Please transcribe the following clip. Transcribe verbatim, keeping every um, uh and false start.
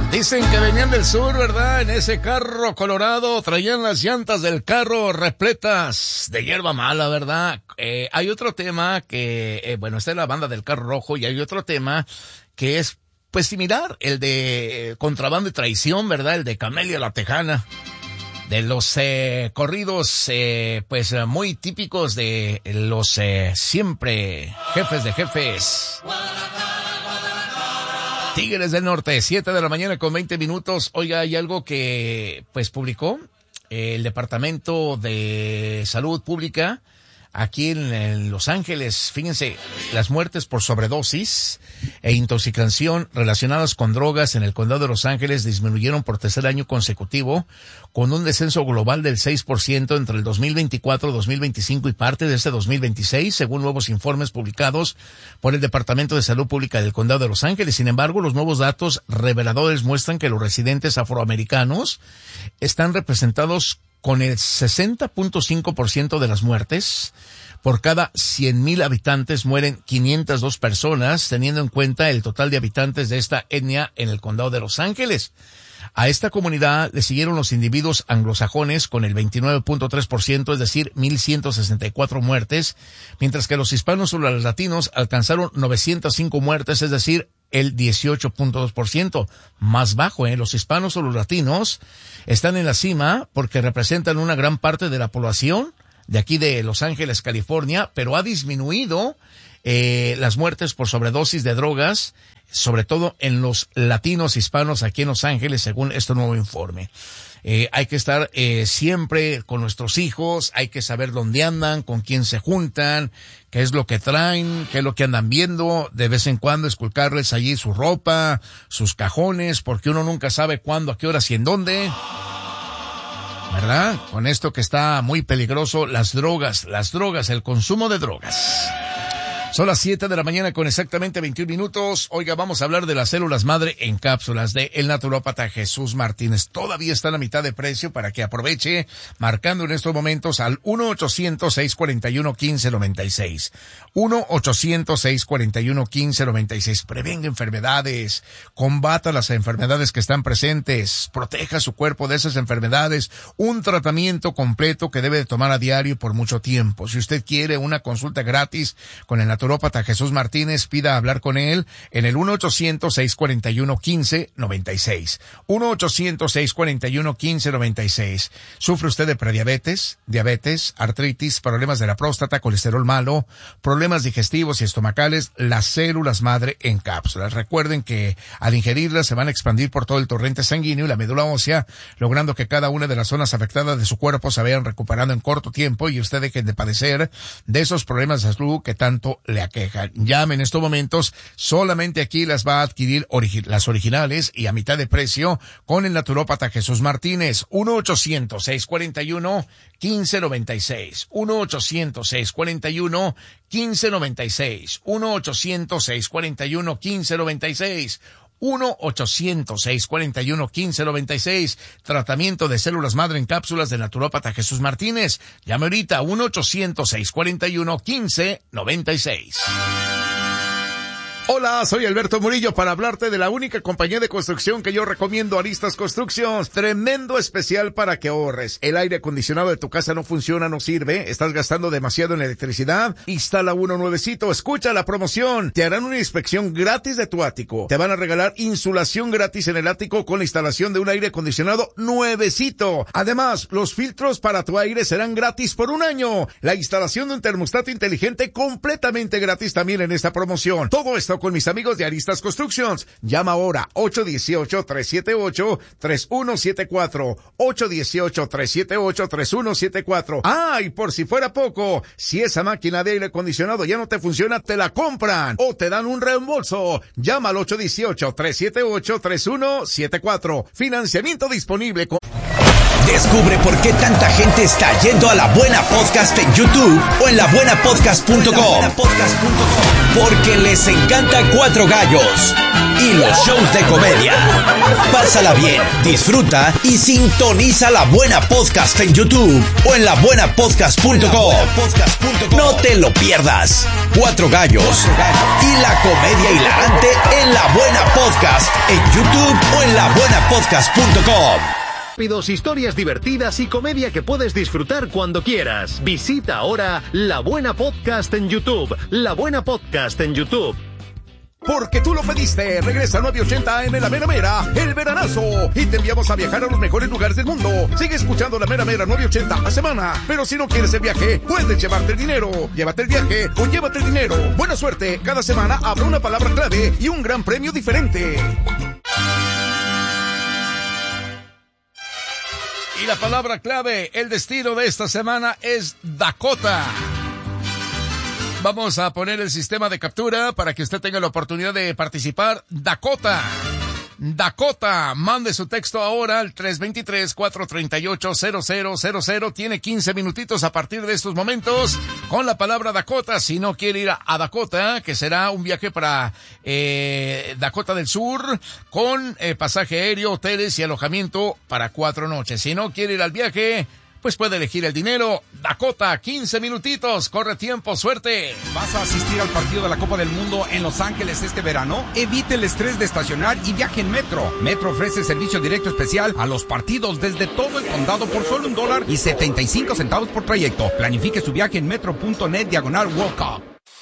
Dicen que venían del sur, ¿verdad? En ese carro colorado traían las llantas del carro repletas de hierba mala, ¿verdad? Eh, hay otro tema que, eh, bueno, esta es la banda del carro rojo, y hay otro tema que es, pues, similar, el de eh, contrabando y traición, ¿verdad? El de Camelia la Tejana. De los eh, corridos, eh, pues, muy típicos de los eh, siempre jefes de jefes. Tigres del Norte, siete de la mañana con veinte minutos. Oiga, hay algo que, pues, publicó el Departamento de Salud Pública aquí en, en Los Ángeles. Fíjense, las muertes por sobredosis e intoxicación relacionadas con drogas en el condado de Los Ángeles disminuyeron por tercer año consecutivo, con un descenso global del seis por ciento entre el dos mil veinticuatro, dos mil veinticinco y parte de este dos mil veintiséis, según nuevos informes publicados por el Departamento de Salud Pública del condado de Los Ángeles. Sin embargo, los nuevos datos reveladores muestran que los residentes afroamericanos están representados con el sesenta punto cinco por ciento de las muertes. Por cada cien mil habitantes mueren quinientas dos personas, teniendo en cuenta el total de habitantes de esta etnia en el condado de Los Ángeles. A esta comunidad le siguieron los individuos anglosajones con el veintinueve punto tres por ciento, es decir, mil ciento sesenta y cuatro muertes, mientras que los hispanos o los latinos alcanzaron novecientas cinco muertes, es decir, el dieciocho punto dos por ciento, más bajo, ¿eh? Los hispanos o los latinos están en la cima porque representan una gran parte de la población de aquí de Los Ángeles, California, pero ha disminuido eh, las muertes por sobredosis de drogas, sobre todo en los latinos hispanos aquí en Los Ángeles, según este nuevo informe. Eh, hay que estar eh, siempre con nuestros hijos, hay que saber dónde andan, con quién se juntan, qué es lo que traen, qué es lo que andan viendo, de vez en cuando esculcarles allí su ropa, sus cajones, porque uno nunca sabe cuándo, a qué horas y en dónde, ¿verdad? Con esto que está muy peligroso, las drogas, las drogas, el consumo de drogas. Son las siete de la mañana con exactamente veintiún minutos. Oiga, vamos a hablar de las células madre en cápsulas de el naturópata Jesús Martínez. Todavía está a la mitad de precio para que aproveche, marcando en estos momentos al uno ochocientos, seiscientos cuarenta y uno, quince noventa y seis. uno ochocientos, seiscientos cuarenta y uno, quince noventa y seis. Prevenga enfermedades, combata las enfermedades que están presentes, proteja su cuerpo de esas enfermedades. Un tratamiento completo que debe de tomar a diario por mucho tiempo. Si usted quiere una consulta gratis con el naturópata Jesús Martínez, pida hablar con él en el uno ochocientos, seiscientos cuarenta y uno, quince noventa y seis. uno ochocientos, seiscientos cuarenta y uno, quince noventa y seis. ¿Sufre usted de prediabetes, diabetes, artritis, problemas de la próstata, colesterol malo, problemas digestivos y estomacales? Las células madre en cápsulas. Recuerden que al ingerirlas se van a expandir por todo el torrente sanguíneo y la médula ósea, logrando que cada una de las zonas afectadas de su cuerpo se vayan recuperando en corto tiempo y usted deje de padecer de esos problemas de salud que tanto le aquejan. Llame en estos momentos, solamente aquí las va a adquirir origi- las originales y a mitad de precio con el naturópata Jesús Martínez. uno ochocientos, seiscientos cuarenta y uno, quince noventa y seis. uno ochocientos, seiscientos cuarenta y uno, quince noventa y seis. uno ochocientos, seiscientos cuarenta y uno, quince noventa y seis. uno ochocientos, seiscientos cuarenta y uno, quince noventa y seis. Tratamiento de células madre en cápsulas del naturópata Jesús Martínez. Llame ahorita uno ochocientos, seiscientos cuarenta y uno, quince noventa y seis. Hola, soy Alberto Murillo para hablarte de la única compañía de construcción que yo recomiendo, Aristas Constructions. Tremendo especial para que ahorres. El aire acondicionado de tu casa no funciona, no sirve. Estás gastando demasiado en electricidad. Instala uno nuevecito. Escucha la promoción. Te harán una inspección gratis de tu ático. Te van a regalar insulación gratis en el ático con la instalación de un aire acondicionado nuevecito. Además, los filtros para tu aire serán gratis por un año. La instalación de un termostato inteligente completamente gratis también en esta promoción. Todo esto con mis amigos de Aristas Constructions. Llama ahora ocho uno ocho, tres siete ocho, tres uno siete cuatro. ocho uno ocho, tres siete ocho, tres uno siete cuatro. Ah, y por si fuera poco, si esa máquina de aire acondicionado ya no te funciona, te la compran o te dan un reembolso. Llama al ocho uno ocho, tres siete ocho, tres uno siete cuatro. Financiamiento disponible con... Descubre por qué tanta gente está yendo a La Buena Podcast en YouTube o en la buena podcast punto com. Porque les encanta Cuatro Gallos y los shows de comedia. Pásala bien, disfruta y sintoniza La Buena Podcast en YouTube o en la buena podcast punto com. No te lo pierdas. Cuatro Gallos y la comedia hilarante en La Buena Podcast en YouTube o en la buena podcast punto com. Rápidos, historias divertidas y comedia que puedes disfrutar cuando quieras. Visita ahora La Buena Podcast en YouTube. La Buena Podcast en YouTube. Porque tú lo pediste, regresa nueve ochenta A M La Mera Mera, el veranazo, y te enviamos a viajar a los mejores lugares del mundo. Sigue escuchando La Mera Mera nueve ochenta a semana, pero si no quieres el viaje, puedes llevarte el dinero. Llévate el viaje o llévate el dinero. Buena suerte, cada semana habrá una palabra clave y un gran premio diferente. Y la palabra clave, el destino de esta semana es Dakota. Vamos a poner el sistema de captura para que usted tenga la oportunidad de participar. Dakota. Dakota, mande su texto ahora al tres dos tres, cuatro tres ocho, cero cero cero cero. Tiene quince minutitos a partir de estos momentos con la palabra Dakota. Si no quiere ir a, a Dakota, que será un viaje para eh, Dakota del Sur, con eh, pasaje aéreo, hoteles y alojamiento para cuatro noches. Si no quiere ir al viaje, pues puede elegir el dinero. Dakota, quince minutitos, corre tiempo, suerte. ¿Vas a asistir al partido de la Copa del Mundo en Los Ángeles este verano? Evite el estrés de estacionar y viaje en Metro. Metro ofrece servicio directo especial a los partidos desde todo el condado por solo un dólar y setenta y cinco centavos por trayecto. Planifique su viaje en metro punto net diagonal World Cup.